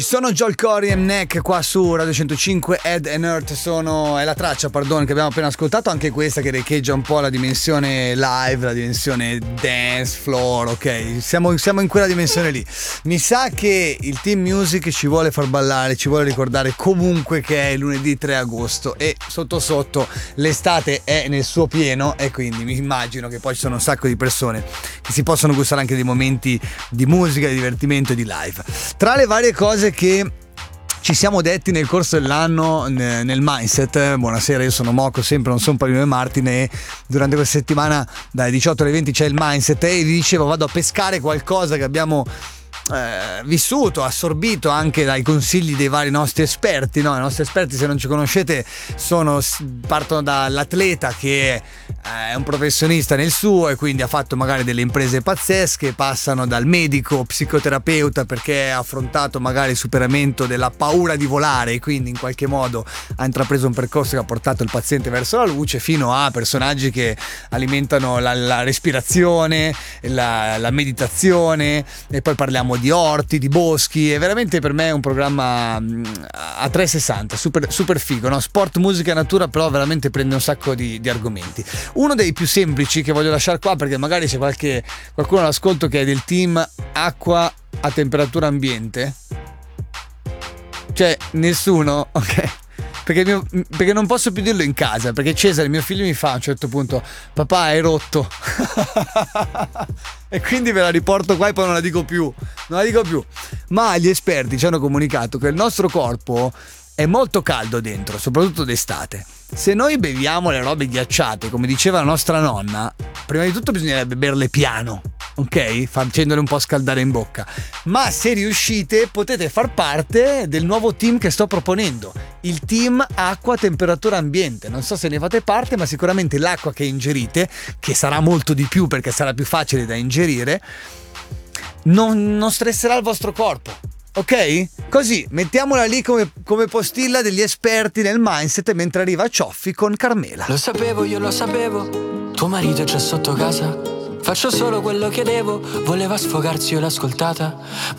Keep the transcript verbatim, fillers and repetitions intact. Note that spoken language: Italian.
Sono Joel Corey e Mnek qua su Radio centocinque. Ed and Earth sono, è la traccia, pardon, che abbiamo appena ascoltato, anche questa che riecheggia un po' la dimensione live, la dimensione dance floor, ok? Siamo, siamo in quella dimensione lì. Mi sa che il Team Music ci vuole far ballare, ci vuole ricordare comunque che è lunedì tre agosto e sotto sotto l'estate è nel suo pieno, e quindi mi immagino che poi ci sono un sacco di persone che si possono gustare anche dei momenti di musica, di divertimento e di live. Tra le varie cose che ci siamo detti nel corso dell'anno nel mindset, buonasera, io sono Moco, sempre non sono Palino e Martin, e durante questa settimana dalle diciotto alle venti c'è il mindset, e vi dicevo vado a pescare qualcosa che abbiamo Eh, vissuto, assorbito anche dai consigli dei vari nostri esperti, no? I nostri esperti, se non ci conoscete, sono, partono dall'atleta che è un professionista nel suo e quindi ha fatto magari delle imprese pazzesche, passano dal medico, psicoterapeuta perché ha affrontato magari il superamento della paura di volare e quindi in qualche modo ha intrapreso un percorso che ha portato il paziente verso la luce, fino a personaggi che alimentano la, la respirazione, la, la meditazione, e poi parliamo di orti, di boschi. È veramente per me un programma a trecentosessanta, super, super figo, no? Sport, musica e natura, però veramente prende un sacco di, di argomenti. Uno dei più semplici che voglio lasciare qua, perché magari c'è qualche qualcuno all'ascolto che è del team acqua a temperatura ambiente, cioè nessuno, ok? Perché, mio, perché non posso più dirlo in casa, perché Cesare, mio figlio, mi fa a un certo punto: papà, hai rotto. E quindi ve la riporto qua e poi non la dico più, non la dico più. Ma gli esperti ci hanno comunicato che il nostro corpo è molto caldo dentro, soprattutto d'estate. Se noi beviamo le robe ghiacciate, come diceva la nostra nonna, prima di tutto bisognerebbe berle piano, ok? Facendole un po' scaldare in bocca. Ma se riuscite potete far parte del nuovo team che sto proponendo, il team acqua a temperatura ambiente. Non so se ne fate parte, ma sicuramente l'acqua che ingerite, che sarà molto di più perché sarà più facile da ingerire, non, non stresserà il vostro corpo. Ok? Così mettiamola lì come, come postilla degli esperti nel mindset, mentre arriva Cioffi con Carmela. Lo sapevo, io lo sapevo, tuo marito è già sotto casa. Faccio solo quello che devo, voleva sfogarsi, io l'ho ascoltata,